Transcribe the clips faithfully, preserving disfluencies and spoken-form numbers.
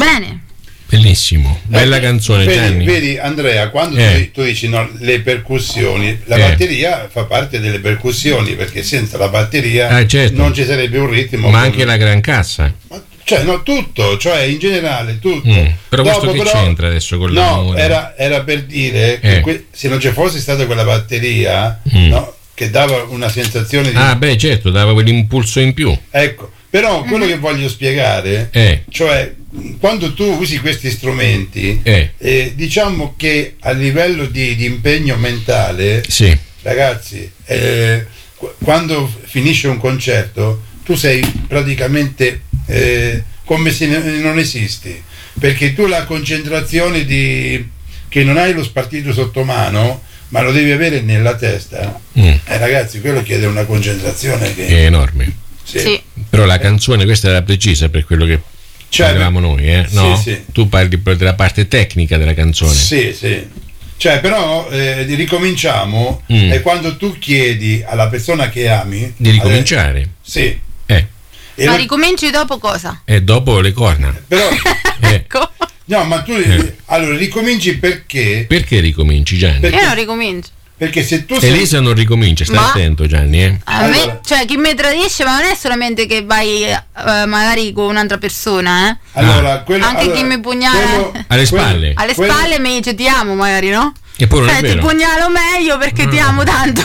bene. Bellissimo, bella eh, canzone, vedi, Gianni. Vedi Andrea, quando eh. tu, tu dici no, le percussioni, la eh. batteria fa parte delle percussioni, perché senza la batteria ah, certo. non ci sarebbe un ritmo. Ma anche la gran cassa. Ma, cioè no, tutto, cioè in generale tutto. Mm, però Dopo, questo che però, c'entra adesso con no, l'amore? era, era per dire eh. che que- se non ci fosse stata quella batteria, mm. no, che dava una sensazione di... Ah beh certo, dava quell'impulso in più. Ecco, però quello che voglio spiegare, eh. cioè quando tu usi questi strumenti, eh. Eh, diciamo che a livello di, di impegno mentale, sì. ragazzi, eh, quando finisce un concerto tu sei praticamente eh, come se non esisti, perché tu la concentrazione di che non hai lo spartito sotto mano ma lo devi avere nella testa, mm. eh, ragazzi, quello chiede una concentrazione che è enorme. Sì. Sì. Però la canzone questa era precisa per quello che cioè, parlavamo noi, eh? No? Sì, sì. Tu parli della parte tecnica della canzone. Sì, sì. Cioè, però eh, ricominciamo mm. è quando tu chiedi alla persona che ami di ricominciare. Eh, sì. Eh. E ma lo... ricominci dopo cosa? E dopo le corna. Però ecco. No, ma tu eh. allora ricominci perché? Perché ricominci, Gianni? Perché io non ricomincio. Perché se tu sei... Elisa non ricomincia, stai ma... attento, Gianni, eh? A me, allora... cioè chi mi tradisce, ma non è solamente che vai uh, magari con un'altra persona, eh? Allora, ah. quello, anche allora, chi mi pugnala quello, alle spalle. Alle quello... spalle mi dice ti amo magari, no? E poi non eh, è vero. Ti pugnalo meglio perché mm. ti amo tanto.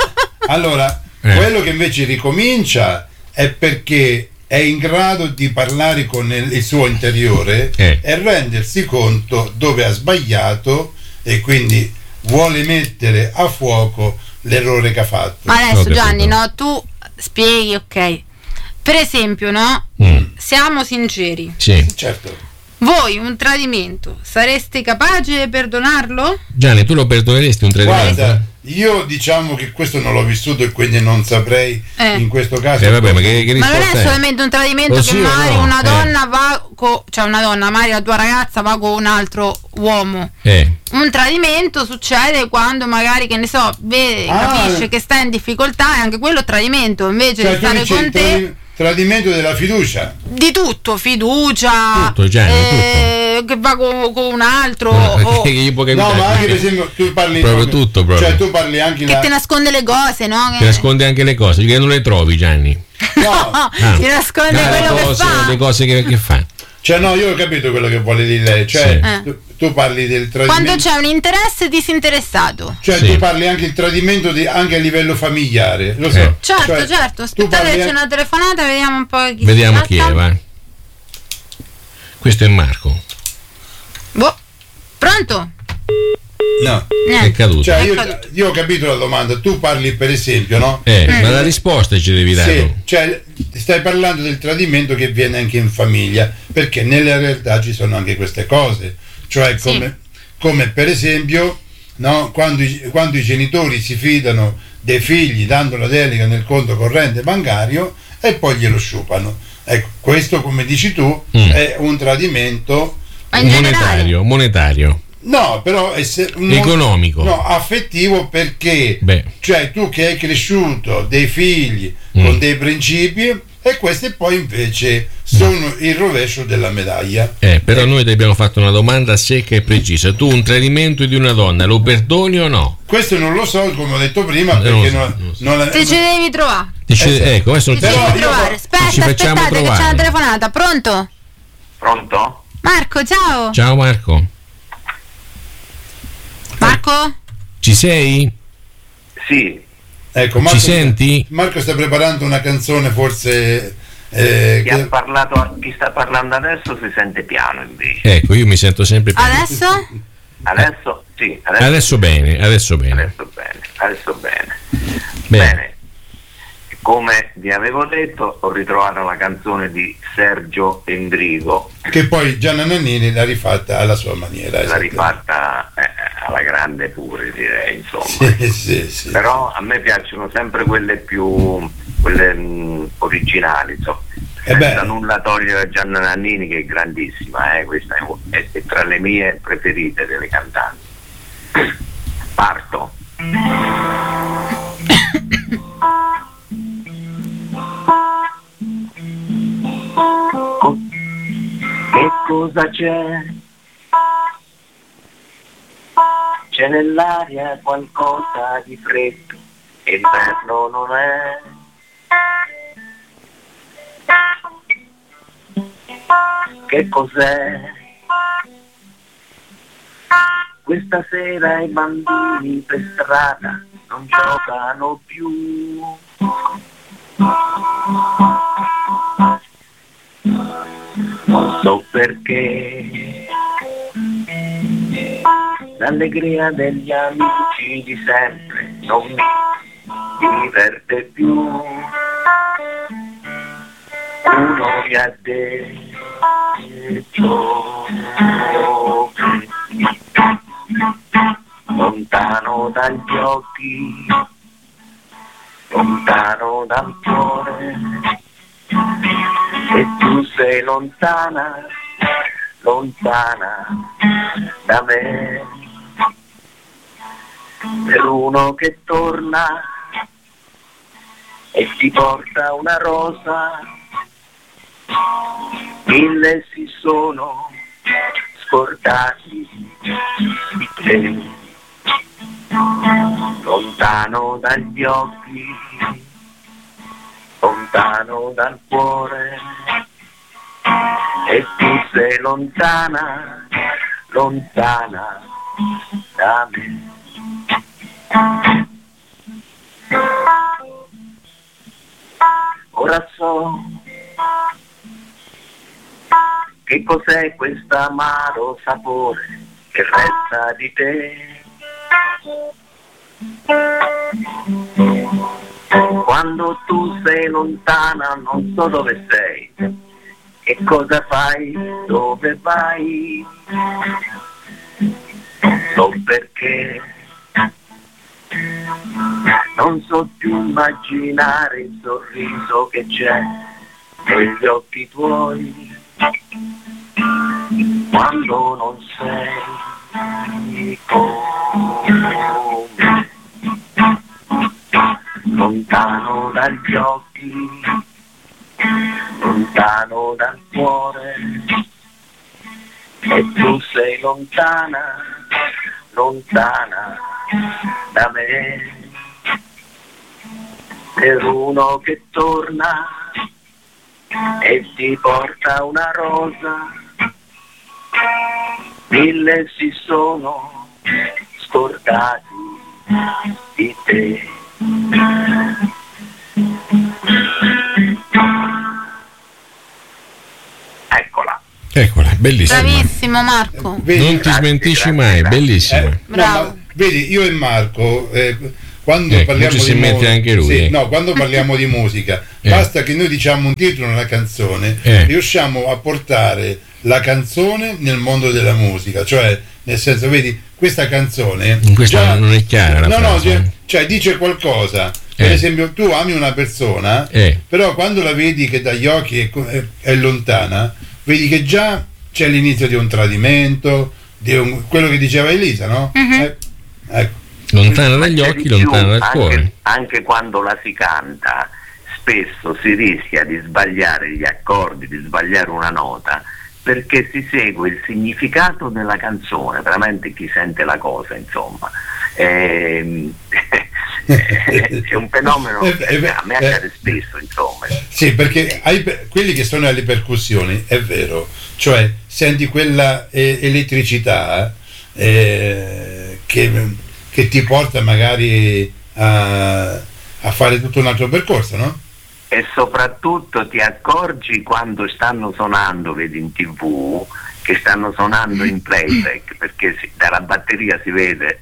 Allora, eh. quello che invece ricomincia è perché è in grado di parlare con il suo interiore eh. e rendersi conto dove ha sbagliato e quindi vuole mettere a fuoco l'errore che ha fatto. Ma adesso Gianni, no, tu spieghi, ok. Per esempio, no? Mm. Siamo sinceri. Sì. Certo. Voi un tradimento sareste capaci di perdonarlo? Gianni, tu lo perdoneresti un tradimento? Guarda, io diciamo che questo non l'ho vissuto e quindi non saprei eh. in questo caso. Eh, vabbè, ma, che, che ma non è solamente un tradimento o che magari no? una donna eh. va con, cioè una donna, magari la tua ragazza va con un altro uomo. Eh. Un tradimento succede quando magari, che ne so, vede, ah, capisce che sta in difficoltà, e anche quello è tradimento, invece cioè, di stare con te. Tradi- tradimento della fiducia. Di tutto, fiducia, tutto, Gianni, eh, tutto. che va con, con un altro. No, o... no, ma anche per esempio tu parli proprio tutto, proprio. Cioè tu parli anche che la... ti nasconde le cose, no? Ti nasconde anche le cose, che non le trovi, Gianni. No, ah. ti nasconde no, quello le cose, che fa. Le cose che, che fa. Cioè no, io ho capito quello che vuole dire lei, cioè sì. eh. tu, tu parli del tradimento quando c'è un interesse disinteressato, cioè sì. tu parli anche il tradimento di, anche a livello familiare, lo so. Eh. Certo, cioè, certo, aspettate che c'è una telefonata, vediamo un po' chi vediamo si chi è, va. Questo è Marco. Boh. Pronto? No, Niente. È caduto. Cioè, è io, caduto. io ho capito la domanda, tu parli per esempio, no? Eh, mm. ma la risposta ci devi dare. Sì, cioè stai parlando del tradimento che viene anche in famiglia, perché nella realtà ci sono anche queste cose, cioè come, sì. come per esempio, no, quando, i, quando i genitori si fidano dei figli dando la delega nel conto corrente bancario e poi glielo sciupano. Ecco, questo come dici tu mm. è un tradimento monetario, monetario. No, però è se, un, economico. No, affettivo perché Beh. cioè tu che hai cresciuto dei figli mm. con dei principi e questi poi invece sono no. il rovescio della medaglia. Eh, però eh. noi ti abbiamo fatto una domanda secca e precisa. Tu un tradimento di una donna lo perdoni o no? Questo non lo so, come ho detto prima, perché non, non, so. non ti ci devi trovare. Ti ci, esatto. Ecco, questo ti ci devi trovare. Aspetta, aspettate che c'è una telefonata. Pronto? Pronto? Marco, ciao. Ciao Marco. Marco? Ci sei? Sì. Ecco, Marco, ci senti? Marco sta preparando una canzone forse eh, chi, che... ha parlato, chi sta parlando adesso si sente piano invece. Ecco, io mi sento sempre piano. Adesso? Adesso sì. Adesso, adesso bene, adesso bene. Adesso bene, adesso bene. Bene. Bene. Come vi avevo detto, ho ritrovato la canzone di Sergio Endrigo, che poi Gianna Nannini l'ha rifatta alla sua maniera. L'ha rifatta eh, alla grande pure, direi, insomma. Sì, sì, sì. Però a me piacciono sempre quelle più quelle mh, originali, insomma. Eh senza nulla togliere a Gianna Nannini, che è grandissima, eh, questa è, è, è tra le mie preferite delle cantanti. Parto. Che cosa c'è? C'è nell'aria qualcosa di freddo, e inverno non è. Che cos'è? Questa sera i bambini per strada non giocano più. Non so perché l'allegria degli amici di sempre non mi diverte più. Uno mi ha detto che lontano dagli occhi, lontano dal cuore, e tu sei lontana, lontana da me. Per uno che torna e ti porta una rosa, mille si sono scordati di te. Lontano dagli occhi, lontano dal cuore, e tu sei lontana, lontana da me. Ora so che cos'è quest'amaro sapore che resta di te. Quando tu sei lontana non so dove sei, che cosa fai, dove vai, non so perché, non so più immaginare il sorriso che c'è negli occhi tuoi, quando non sei con me. Lontano dagli occhi, lontano dal cuore, e tu sei lontana, lontana da me. Per uno che torna e ti porta una rosa, mille si sono scordati di te. Eccola. Eccola, bellissima. Bravissimo Marco. Vedi, Non ti grazie, smentisci grazie, mai, grazie. bellissima. Eh, no, Bravo. ma vedi, io e Marco, eh, quando Ecco, parliamo ci si di mette musica, anche lui, sì, eh. no, quando parliamo di musica, Eh. basta che noi diciamo un titolo, una canzone, Eh. riusciamo a portare la canzone nel mondo della musica, cioè nel senso, vedi, questa canzone Questa non è chiara la no, no, frase. cioè, cioè dice qualcosa. Per Eh. esempio, tu ami una persona, Eh. però quando la vedi che dagli occhi è, è- è lontana, vedi che già c'è l'inizio di un tradimento, di un- quello che diceva Elisa, no? Mhm. Eh, ecco. Lontana dagli C'è occhi, di più, lontana dal anche, cuore. anche quando la si canta, spesso si rischia di sbagliare gli accordi, di sbagliare una nota, perché si segue il significato della canzone, veramente chi sente la cosa, insomma. Ehm, è un fenomeno Eh, che eh, a me eh. accade spesso, insomma. Sì, perché hai, quelli che sono alle percussioni, è vero, cioè senti quella eh, elettricità eh, che, che ti porta magari a, a fare tutto un altro percorso, no? E soprattutto ti accorgi quando stanno suonando, vedi in tv, che stanno suonando in playback, perché si, dalla batteria si vede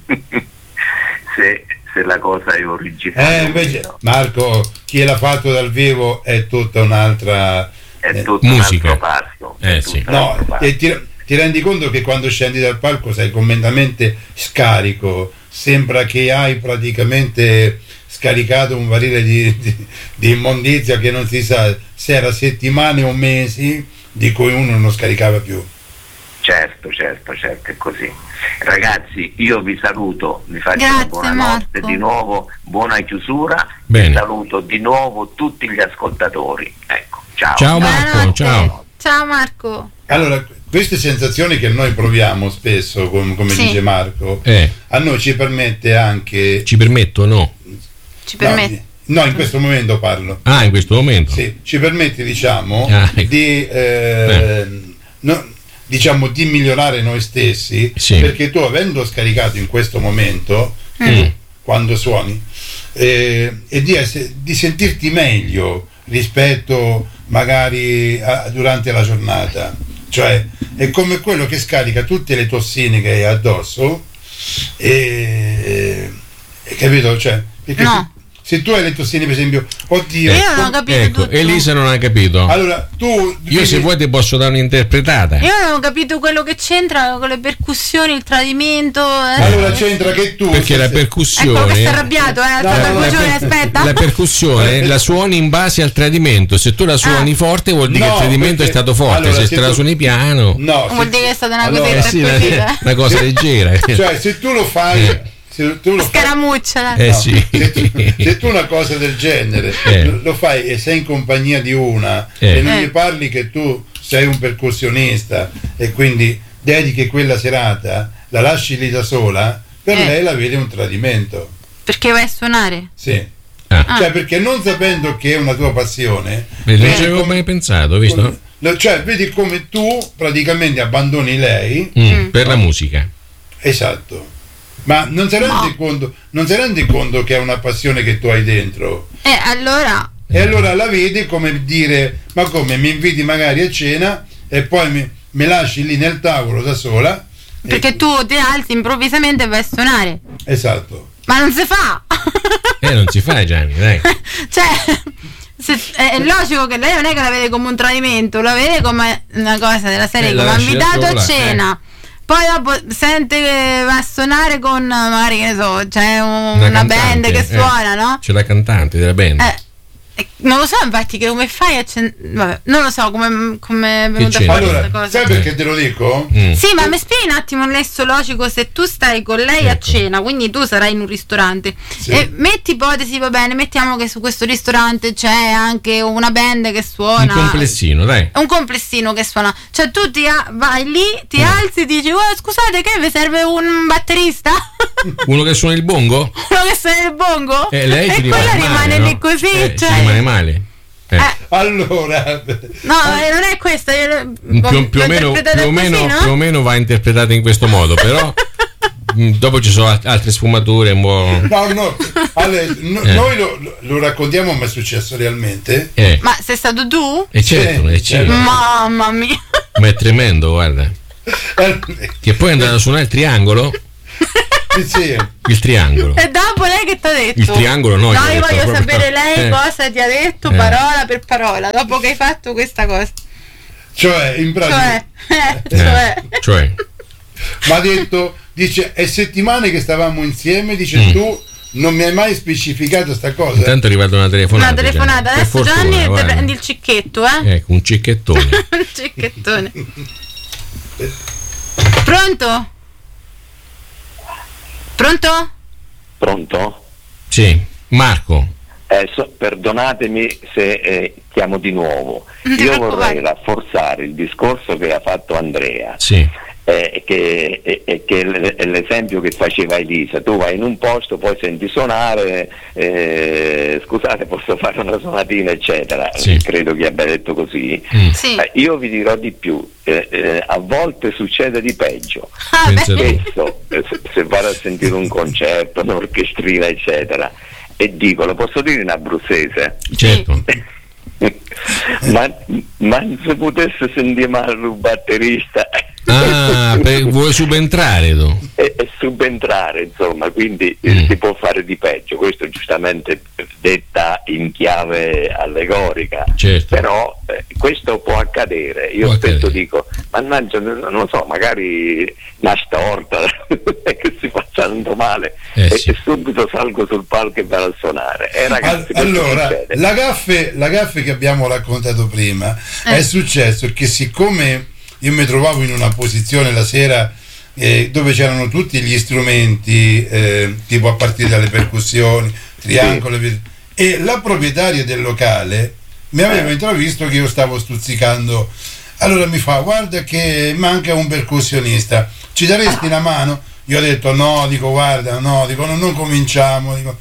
se, se la cosa è originale. Eh, invece, Marco, chi l'ha fatto dal vivo è tutta un'altra... È eh, tutto musica. un altro passo. Eh, è sì. tutto un altro No, passo. e ti, ti rendi conto che quando scendi dal palco sei completamente scarico, sembra che hai praticamente scaricato un barile di, di, di immondizia che non si sa se era settimane o mesi, di cui uno non scaricava più. Certo, certo, certo, è così. Ragazzi, io vi saluto, vi faccio Grazie, una buonanotte Marco. di nuovo, buona chiusura. Bene. Saluto di nuovo tutti gli ascoltatori. Ecco, ciao. Ciao Marco, Buonanotte. ciao. Ciao Marco. Allora, queste sensazioni che noi proviamo spesso, com- come Sì. dice Marco, Eh. a noi ci permette anche... Ci permettono? Ci permette? No, no, in questo momento parlo. Ah, in questo momento? Sì, ci permette, diciamo, Ah, ecco. di... eh, no, diciamo di migliorare noi stessi, Sì. perché tu, avendo scaricato in questo momento, Mm. quando suoni, eh, e di, ess- di sentirti meglio rispetto magari a- durante la giornata, cioè è come quello che scarica tutte le tossine che hai addosso, e, e capito? Cioè, perché No. se, se tu hai le tossine, per esempio, oddio, Io non ho capito Ecco, tutto. Elisa non ha capito. allora tu Io se vedi- vuoi ti posso dare un'interpretata. Io non ho capito quello che c'entra con le percussioni, il tradimento. Eh. allora c'entra che tu Perché se- la se- percussione... Ecco che si è arrabbiato, eh. No, Alza no, la la voce, aspetta. La percussione la suoni in base al tradimento. Se tu la suoni Ah. forte vuol dire No, che il tradimento perché- è stato forte. allora, se se te la tu- suoni piano, no, Vuol se- dire che è stata una allora, cosetta eh sì, così, una, eh. una cosa leggera. cioè se tu lo fai Eh. se tu lo fai Scaramuccia. Eh no, sì. se, tu, se tu una cosa del genere Eh. lo, lo fai e sei in compagnia di una Eh. e non Eh. gli parli che tu sei un percussionista e quindi dedichi quella serata, la lasci lì da sola, per Eh. lei la vede un tradimento. Perché vai a suonare? Sì. Ah, Cioè, perché non sapendo che è una tua passione, vedi, non vedi ci avevo come- mai pensato, visto? come- lo- cioè vedi come tu praticamente abbandoni lei. Mm, per la musica. Esatto. Ma non si rende No. conto, non si rende conto che è una passione che tu hai dentro. E allora E allora la vedi come dire, ma come mi inviti magari a cena e poi mi, mi lasci lì nel tavolo da sola? perché E- tu ti alzi improvvisamente e vai a suonare. Esatto. Ma non si fa. Eh, non si fa, Gianni, dai. Cioè, se- è logico che lei non è che la vede come un tradimento, la vede come una cosa della serie, Eh, la come ha lasci da invitato a sola, cena. Poi dopo sente che va a suonare con, magari, che ne so, c'è un- Una una, cantante, band che eh. suona, no? C'è la cantante della band. Eh, e non lo so infatti che come fai a cen- vabbè, non lo so come, come è venuta c'entra? fuori Allora, questa cosa. sai perché te lo dico? Mm. Sì, ma mi spieghi un attimo il nesso logico. Se tu stai con lei a Ecco. cena, quindi tu sarai in un ristorante, Sì. e metti ipotesi, va bene, mettiamo che su questo ristorante c'è anche una band che Un suona, complessino, dai. un complessino che suona, cioè tu ti a- vai lì, ti Mm. alzi e dici: oh, scusate, che vi serve un batterista? Uno che suona il bongo? Uno che suona il bongo? Eh, lei e ci quella rimane, rimane male, lì no? così, Eh, cioè, ci rimane male. Eh. eh, Allora, no, eh, non è questa. Io, più, più o meno, più, o meno, così, no? più o meno va interpretata in questo modo, però mh, dopo ci sono alt- altre sfumature un po'. no, no, allora, no- Eh. noi lo, lo- lo raccontiamo, ma è successo realmente. Eh, Ma sei stato tu? e certo, Sì, e certo. Mamma mia. Ma è tremendo, guarda. Che poi è andato a suonare il triangolo. Eh, sì. Il triangolo. E dopo lei che ti ha detto? Il triangolo no, No, gli ha io detto voglio proprio- sapere lei Eh. cosa ti ha detto, Eh. parola per parola, dopo che hai fatto questa cosa. Cioè, in pratica, Cioè, eh, Eh, cioè. cioè, mi ha detto, dice, è settimane che stavamo insieme, dice, Mm. tu non mi hai mai specificato sta cosa. intanto è arrivata una telefonata. Una telefonata. Gianni. Per Adesso fortuna, Gianni te guarda. prendi il cicchetto, eh? Ecco, un cicchettone. Un cicchettone. Pronto? Pronto? Pronto? Sì, Marco. Eh, so- perdonatemi se eh, chiamo di nuovo. Non ti Io preoccupare. vorrei rafforzare il discorso che ha fatto Andrea, Sì. eh, che, eh, eh, che l- è l'esempio che faceva Elisa. Tu vai in un posto, poi senti suonare, eh, scusate, posso fare una suonatina, eccetera. Sì. Credo che abbia detto così. Mm. Sì. Eh, io vi dirò di più, eh, eh, a volte succede di peggio. Ah, Pensa beh. tu. Spesso, eh, se, se vado a sentire un concerto, un'orchestrina, eccetera, e dico, lo posso dire in abruzzese? Certo. ma, ma non si potesse sentire male un batterista Ah, per- vuoi subentrare tu? e, e subentrare, insomma, quindi eh, Mm. si può fare di peggio. Questo giustamente detta in chiave allegorica, Certo. però eh, questo può accadere. Io Può spesso accadere. dico, mannaggia, non lo so, magari una storta che si fa tanto male, Eh, e, sì. e subito salgo sul palco e vado a suonare. Eh, Al- ragazzi, questo allora, succede. la gaffe, la gaffe che abbiamo raccontato prima Eh. è successo che siccome io mi trovavo in una posizione la sera eh, dove c'erano tutti gli strumenti, eh, tipo a partire dalle percussioni, triangolo, e la proprietaria del locale mi aveva Eh. intravisto che io stavo stuzzicando Allora mi fa, guarda che manca un percussionista, ci daresti una mano? Io ho detto no, dico guarda, no, dico no, non cominciamo, dico.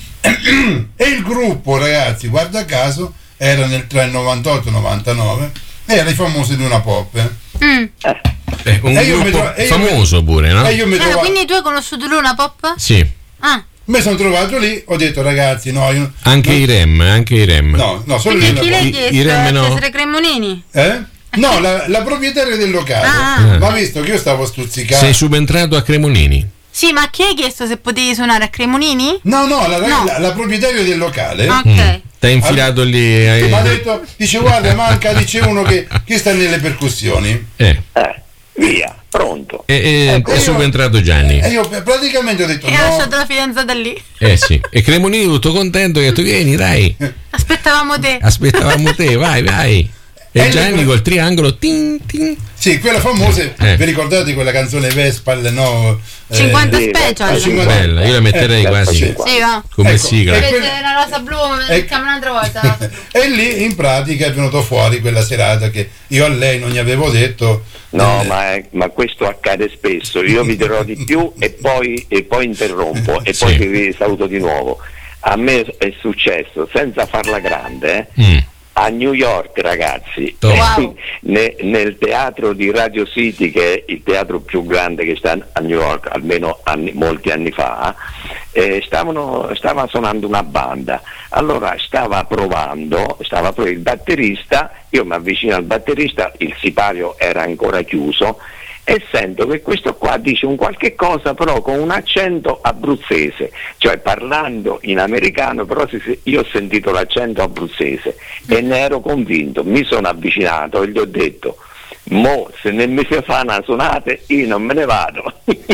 E il gruppo, ragazzi, guarda caso, era nel tra il novantotto novantanove, era i famosi di una pop. Eh. Mm. Eh, un E io gruppo mi tro- e io famoso mi- pure, no? E io mi Ah, trovo- quindi tu hai conosciuto Luna Pop? Sì, Ah, mi sono trovato lì, ho detto ragazzi, no, io anche no, i Rem, anche i Rem. no, no, solo quindi io chi la l'hai pop. I- i chiesto? Rem no. Cesare Cremonini? Eh? No, la, la proprietaria del locale. Ah. Ma visto che io stavo stuzzicando. Sei subentrato a Cremonini. Sì, ma chi hai chiesto se potevi suonare a Cremonini? No, no, la, No. la, la proprietaria del locale. Ok. Mm. T'hai infilato lì. Mi ha eh, detto, dice guarda, manca, dice uno che, che sta nelle percussioni. eh, Eh, via, pronto. e, e- Ecco, è io- subentrato Gianni. E io praticamente ho detto E ha no. lasciato la fidanzata lì. Eh sì. E Cremonini tutto contento, che ha detto vieni, dai. Aspettavamo te. Aspettavamo te, vai, vai. E E Gianni lui- col triangolo. Tin, tin. Sì, quella famosa, Eh. vi ricordate quella canzone Vespal, no? Eh, cinquanta sì, special. sì, cinquanta Bella, io la metterei Eh, quasi sì. Sì, va. come Ecco, sigla. e- Vedete quella- una rosa blu, e- mettiamo un'altra volta. E lì in pratica è venuto fuori quella serata che io a lei non gli avevo detto. No, eh, ma, è- ma questo accade spesso. Io vi dirò di più e poi, e poi interrompo e Sì. poi vi saluto di nuovo. A me è successo, senza farla grande, eh, Mm. a New York, ragazzi, Wow. ne- nel teatro di Radio City, che è il teatro più grande che sta a New York, almeno anni- molti anni fa, eh, stavano, stava suonando una banda. Allora stava provando, stava provando il batterista, io mi avvicino al batterista, il sipario era ancora chiuso, e sento che questo qua dice un qualche cosa però con un accento abruzzese, cioè parlando in americano, però si- si- io ho sentito l'accento abruzzese e ne ero convinto, mi sono avvicinato e gli ho detto mo se ne mi si fa una suonata io non me ne vado.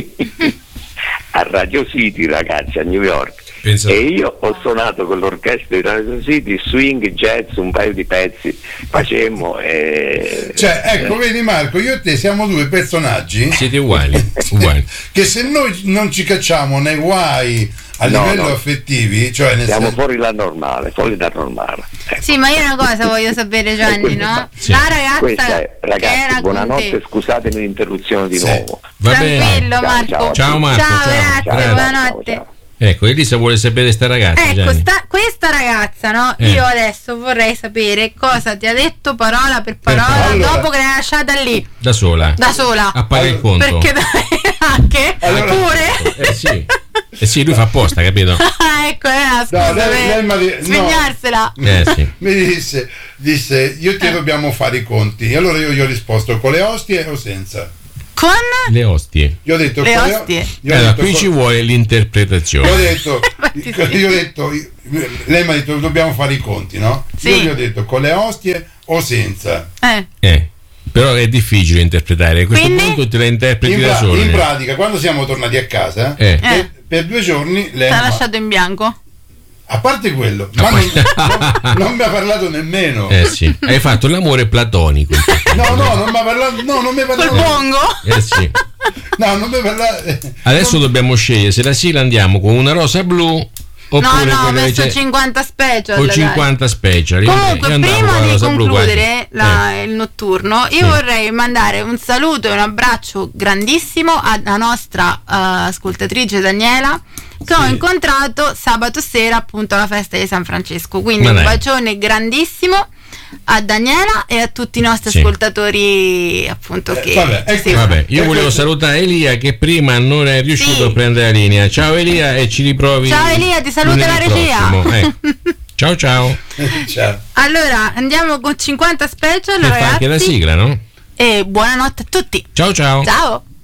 A Radio City, ragazzi, a New York. Pensa- E io ho suonato con l'orchestra di Radio City swing, jazz, un paio di pezzi facemmo e... Cioè, ecco, vedi Marco, io e te siamo due personaggi Siete uguali, uguali. che se noi non ci cacciamo nei guai a No, livello no. affettivi, cioè nel Siamo senso, fuori dal normale, fuori dal normale. Ecco. Sì, ma io una cosa voglio sapere, Gianni, no? Sì. La ragazza Questa è, che ragazzi, era con buonanotte, te. scusatemi l'interruzione di Sì. nuovo. Va bene. Tranquillo, Ciao, Marco. ciao. Ciao, Marco, Ciao, ciao. grazie, Grazie. buonanotte. Ciao, ciao. Ecco, Elisa vuole sapere sta ragazza. Ecco, Gianni. sta, questa ragazza, no? Eh. Io adesso vorrei sapere cosa ti ha detto parola per parola parola. Allora. dopo che l'hai lasciata lì, Da sola. da sola. A pagare il Allora, conto. Perché dai, anche Allora. pure. Eh sì. Eh sì, lui fa apposta, capito? Ah, ecco, era No, scusa lei- per lei m'ha detto- no. svegnarsela. Eh sì. mi disse, disse io e te dobbiamo fare i conti. E allora io gli ho risposto con le ostie o senza? Con Le ostie. Io ho detto Le con ostie. Io ho Allora, detto qui con- ci vuole io ho l'interpretazione. detto, Infatti sì. io ho detto, lei mi ha detto dobbiamo fare i conti, no? Sì. Io gli ho detto con le ostie o senza. eh. Eh. Però è difficile interpretare. A questo Quindi? punto te la interpreti In, da pra- solo. in pratica, quando siamo tornati a casa, Eh. per, Eh. per due giorni lei T'ha ma- lasciato in bianco. a parte quello, ma non, non- non mi ha parlato nemmeno. Eh sì. Hai fatto l'amore platonico. No, no, non mi ha parlato, no, non mi ha Col parlato. bongo. Eh sì. No, non mi ha parlato. Adesso dobbiamo scegliere se la sigla andiamo con una rosa blu No, oppure no, ho quella messo che c'è- cinquanta special. o dai. cinquanta special. Io- Comunque, io andavo prima con la di rosa blu quasi. concludere la- Eh. il notturno, io Sì. vorrei mandare un saluto e un abbraccio grandissimo alla nostra eh, ascoltatrice Daniela, che ho Sì. incontrato sabato sera appunto alla festa di San Francesco. Quindi Ma un dai. bacione grandissimo a Daniela e a tutti i nostri Sì. ascoltatori appunto Eh, che vabbè, ci ecco- seguono. Vabbè, io E volevo questo- salutare Elia che prima non è riuscito Sì. a prendere la linea. Ciao Elia e ci riprovi. Ciao Elia, ti saluta lunedì la regia. prossimo. Eh. Ciao ciao. Ciao. Allora andiamo con cinquanta special, E fa anche la ragazzi, sigla, no? e buonanotte a tutti. Ciao ciao. Ciao.